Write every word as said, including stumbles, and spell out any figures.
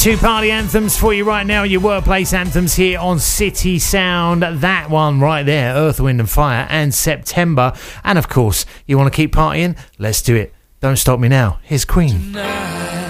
Two party anthems for you right now, your workplace anthems here on City Sound. That one right there, Earth, Wind and Fire, and September. And of course, you want to keep partying? Let's do it. Don't Stop Me Now. Here's Queen. Tonight.